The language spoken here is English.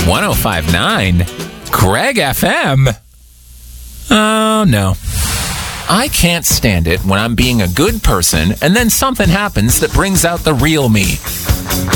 105.9? Greg FM? Oh, no. I can't stand it when I'm being a good person and then something happens that brings out the real me.